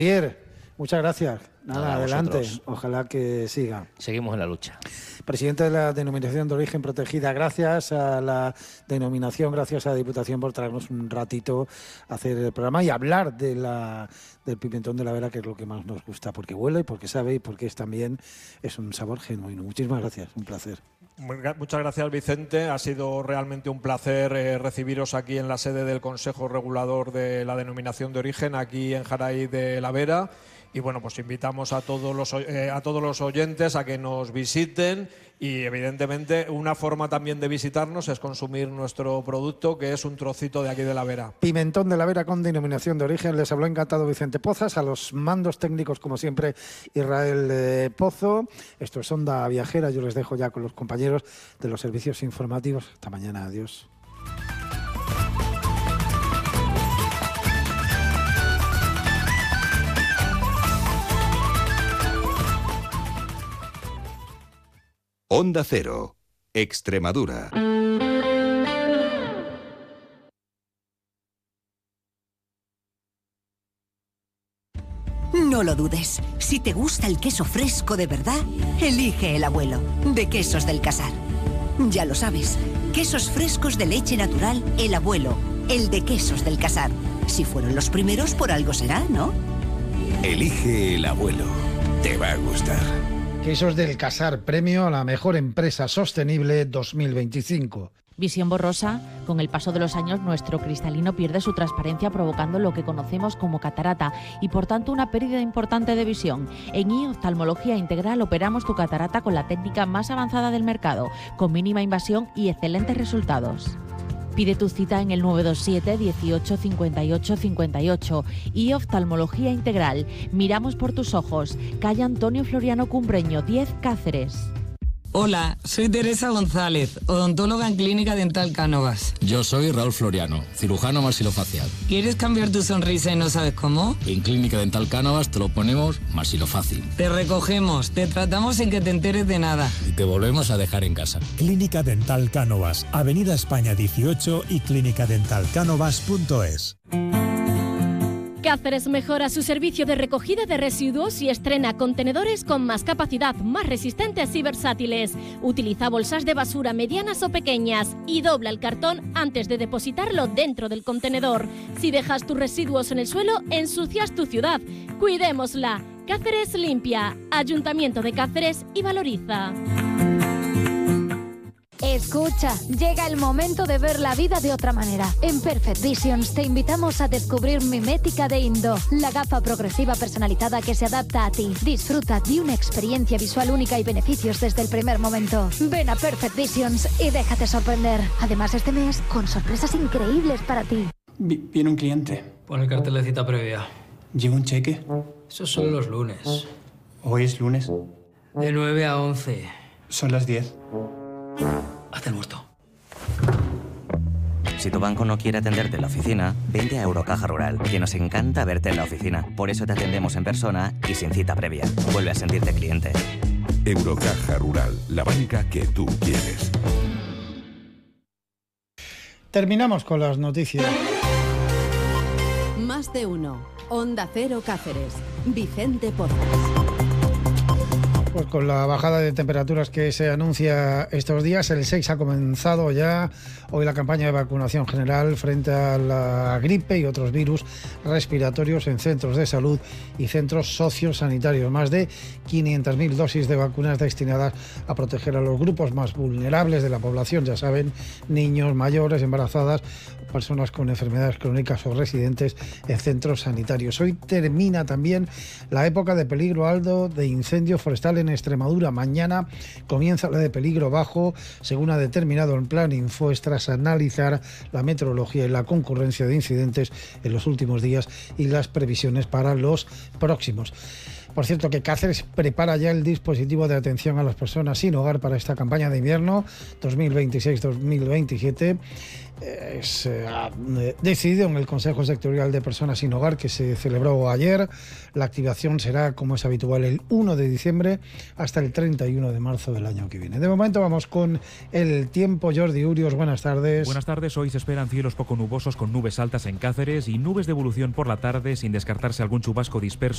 Muchas gracias. Nada, adelante. Vosotros. Ojalá que siga. Seguimos en la lucha. Presidente de la Denominación de Origen Protegida, gracias a la denominación, gracias a la Diputación por traernos un ratito a hacer el programa y hablar del pimentón de la Vera, que es lo que más nos gusta, porque huele y porque sabe y porque es un sabor genuino. Muchísimas gracias, un placer. Muchas gracias, Vicente. Ha sido realmente un placer recibiros aquí en la sede del Consejo Regulador de la Denominación de Origen, aquí en Jaraíz de la Vera. Y bueno, pues invitamos a todos los oyentes a que nos visiten y evidentemente una forma también de visitarnos es consumir nuestro producto, que es un trocito de aquí de la Vera. Pimentón de la Vera con denominación de origen. Les habló encantado Vicente Pozas, a los mandos técnicos como siempre Israel Pozo. Esto es Onda Viajera, yo les dejo ya con los compañeros de los servicios informativos. Hasta mañana, adiós. Onda Cero, Extremadura. No lo dudes. Si te gusta el queso fresco de verdad, elige El Abuelo, de Quesos del Casar. Ya lo sabes, quesos frescos de leche natural, El Abuelo, el de Quesos del Casar. Si fueron los primeros, por algo será, ¿no? Elige El Abuelo. Te va a gustar. Quesos del Casar, premio a la mejor empresa sostenible 2025. Visión borrosa. Con el paso de los años, nuestro cristalino pierde su transparencia, provocando lo que conocemos como catarata y, por tanto, una pérdida importante de visión. En Oftalmología Integral operamos tu catarata con la técnica más avanzada del mercado, con mínima invasión y excelentes resultados. Pide tu cita en el 927 18 58 58. Y Oftalmología Integral. Miramos por tus ojos. Calle Antonio Floriano Cumbreño, 10, Cáceres. Hola, soy Teresa González, odontóloga en Clínica Dental Cánovas. Yo soy Raúl Floriano, cirujano maxilofacial. ¿Quieres cambiar tu sonrisa y no sabes cómo? En Clínica Dental Cánovas te lo ponemos maxilofácil. Te recogemos, te tratamos sin que te enteres de nada. Y te volvemos a dejar en casa. Clínica Dental Cánovas, Avenida España 18 y clínicadentalcanovas.es. Cáceres mejora su servicio de recogida de residuos y estrena contenedores con más capacidad, más resistentes y versátiles. Utiliza bolsas de basura medianas o pequeñas y dobla el cartón antes de depositarlo dentro del contenedor. Si dejas tus residuos en el suelo, ensucias tu ciudad. Cuidémosla. Cáceres limpia. Ayuntamiento de Cáceres y valoriza. Escucha, llega el momento de ver la vida de otra manera. En Perfect Visions te invitamos a descubrir Mimética de Indo, la gafa progresiva personalizada que se adapta a ti. Disfruta de una experiencia visual única y beneficios desde el primer momento. Ven a Perfect Visions y déjate sorprender. Además, este mes, con sorpresas increíbles para ti. Viene un cliente. Pon el cartel de cita previa. ¿Lleva un cheque? Esos son los lunes. ¿Hoy es lunes? De 9 a 11. Son las 10. Hazte el muerto. Si tu banco no quiere atenderte en la oficina, vente a Eurocaja Rural, que nos encanta verte en la oficina. Por eso te atendemos en persona y sin cita previa. Vuelve a sentirte cliente. Eurocaja Rural, la banca que tú quieres. Terminamos con las noticias. Más de uno. Onda Cero Cáceres. Vicente Pozas. Pues con la bajada de temperaturas que se anuncia estos días, el 6 ha comenzado ya hoy la campaña de vacunación general frente a la gripe y otros virus respiratorios en centros de salud y centros sociosanitarios. Más de 500.000 dosis de vacunas destinadas a proteger a los grupos más vulnerables de la población, ya saben, niños, mayores, embarazadas, personas con enfermedades crónicas o residentes en centros sanitarios. Hoy termina también la época de peligro alto de incendio forestal en Extremadura. Mañana comienza la de peligro bajo, según ha determinado el plan Infoes, tras analizar la meteorología y la concurrencia de incidentes en los últimos días y las previsiones para los próximos. Por cierto, que Cáceres prepara ya el dispositivo de atención a las personas sin hogar para esta campaña de invierno 2026-2027. Decidido en el Consejo Sectorial de Personas sin Hogar, que se celebró ayer. La activación será, como es habitual, el 1 de diciembre hasta el 31 de marzo del año que viene. De momento vamos con el tiempo. Jordi Urios, buenas tardes. Buenas tardes. Hoy se esperan cielos poco nubosos con nubes altas en Cáceres y nubes de evolución por la tarde, sin descartarse algún chubasco disperso